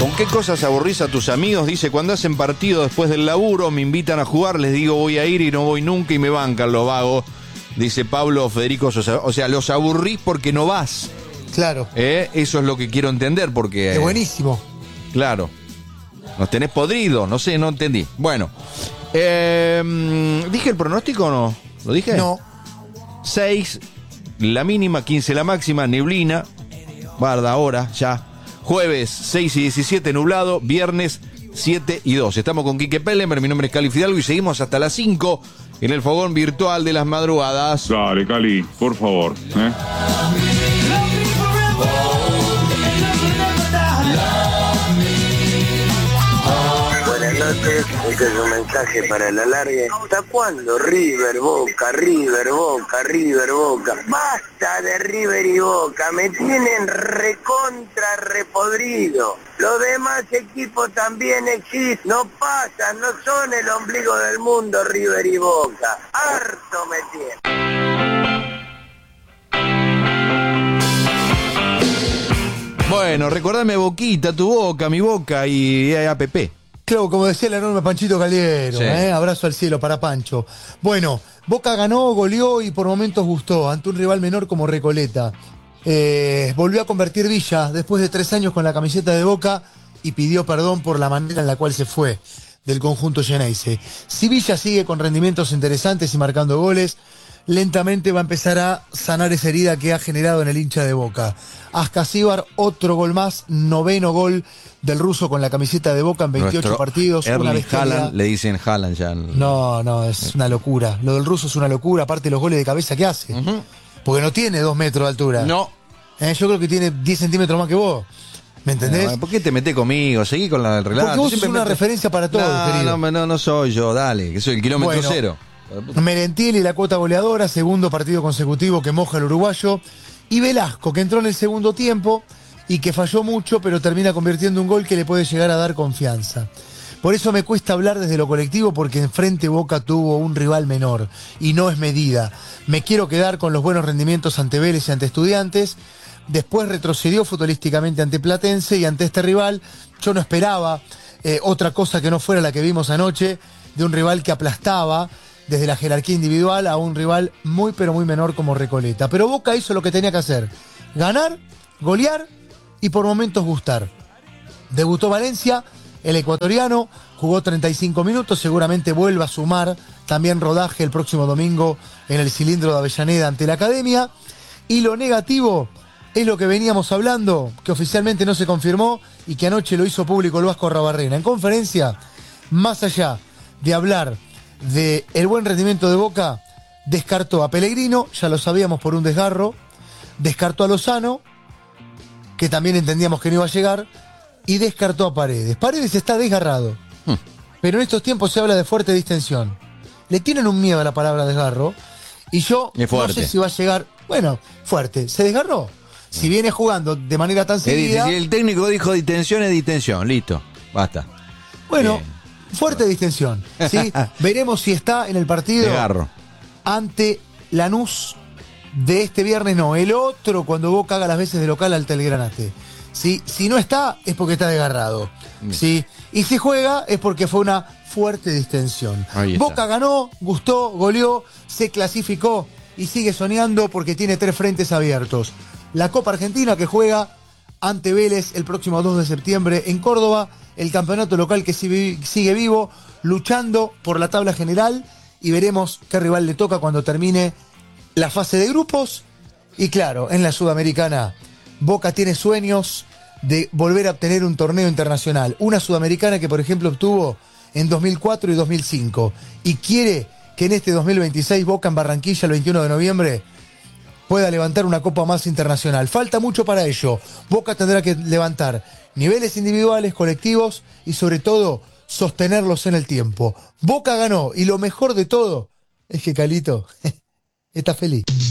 ¿Con qué cosas aburrís a tus amigos? Dice, cuando hacen partido después del laburo, me invitan a jugar, les digo voy a ir y no voy nunca y me bancan los vagos. Dice Pablo Federico Sosa. O sea, los aburrís porque no vas. Claro. Eso es lo que quiero entender porque... Es buenísimo. Claro. Nos tenés podrido, no sé, no entendí. Bueno. ¿Dije el pronóstico o no? ¿Lo dije? No. 6 la mínima, 15 la máxima, neblina. Guarda ahora, ya. Jueves 6 y 17 nublado, viernes 7 y 2. Estamos con Quique Pellemer, mi nombre es Cali Fidalgo y seguimos hasta las 5 en el fogón virtual de las madrugadas. Dale, Cali, por favor. Buenas noches, este es un mensaje para el alargue. ¿Hasta cuándo River, Boca, River, Boca, River, Boca? Basta de River y Boca, me tienen recontra repodrido. Los demás equipos también existen, no pasan, no son el ombligo del mundo River y Boca. Harto me tienen. Bueno, recordame Boquita, tu Boca, mi Boca y APP. Claro, como decía el enorme Panchito Caliero, Sí. Abrazo al cielo para Pancho. Bueno, Boca ganó, goleó y por momentos gustó ante un rival menor como Recoleta. Volvió a convertir Villa después de 3 años con la camiseta de Boca y pidió perdón por la manera en la cual se fue del conjunto Geneise. Si Villa sigue con rendimientos interesantes y marcando goles, lentamente va a empezar a sanar esa herida que ha generado en el hincha de Boca. Ascasíbar, otro gol más, 9º gol del ruso con la camiseta de Boca en 28 Nuestro partidos. Una Erling bestialidad. Haaland, le dicen Haaland ya. No, es una locura. Lo del ruso es una locura, aparte de los goles de cabeza que hace. Porque no tiene 2 metros de altura. No. Yo creo que tiene 10 centímetros más que vos. ¿Me entendés? No, ¿por qué te metés conmigo? Seguí con el relato. Porque vos sos Siempre una referencia para todos, querido. No soy yo, dale, que soy el kilómetro Bueno, cero. Merentiel y la cuota goleadora, segundo partido consecutivo que moja el uruguayo. Y Velasco, que entró en el segundo tiempo y que falló mucho, pero termina convirtiendo un gol que le puede llegar a dar confianza. Por eso me cuesta hablar desde lo colectivo, porque enfrente Boca tuvo un rival menor y no es medida. Me quiero quedar con los buenos rendimientos ante Vélez y ante Estudiantes. Después retrocedió futbolísticamente ante Platense y ante este rival. Yo no esperaba otra cosa que no fuera la que vimos anoche, de un rival que aplastaba desde la jerarquía individual a un rival muy pero muy menor como Recoleta. Pero Boca hizo lo que tenía que hacer: ganar, golear y por momentos gustar. Debutó Valencia, el ecuatoriano, jugó 35 minutos, seguramente vuelva a sumar también rodaje el próximo domingo en el cilindro de Avellaneda ante la Academia. Y lo negativo es lo que veníamos hablando, que oficialmente no se confirmó y que anoche lo hizo público el Vasco Arrabarrena. En conferencia, más allá de hablar de el buen rendimiento de Boca, descartó a Pellegrino, ya lo sabíamos por un desgarro, descartó a Lozano, que también entendíamos que no iba a llegar, y descartó a Paredes. Paredes está desgarrado, pero en estos tiempos se habla de fuerte distensión. Le tienen un miedo a la palabra desgarro, y yo no sé si va a llegar. Bueno, fuerte, se desgarró. Si viene jugando de manera tan seguida. Si el técnico dijo distensión, es distensión, listo, basta. Bueno, bien. Fuerte distensión, ¿sí? Veremos si está en el partido Desgarro ante Lanús de este viernes, no, el otro, cuando Boca haga las veces de local al Telgranate. ¿Sí? Si no está, es porque está desgarrado, ¿sí? Y si juega, es porque fue una fuerte distensión. Boca ganó, gustó, goleó, se clasificó y sigue soñando porque tiene 3 frentes abiertos. La Copa Argentina, que juega ante Vélez el próximo 2 de septiembre en Córdoba, el campeonato local que sigue vivo, luchando por la tabla general, y veremos qué rival le toca cuando termine la fase de grupos. Y claro, en la Sudamericana, Boca tiene sueños de volver a obtener un torneo internacional, una Sudamericana que por ejemplo obtuvo en 2004 y 2005, y quiere que en este 2026 Boca en Barranquilla el 21 de noviembre pueda levantar una copa más internacional. Falta mucho para ello. Boca tendrá que levantar niveles individuales, colectivos y sobre todo sostenerlos en el tiempo. Boca ganó y lo mejor de todo es que Calito está feliz.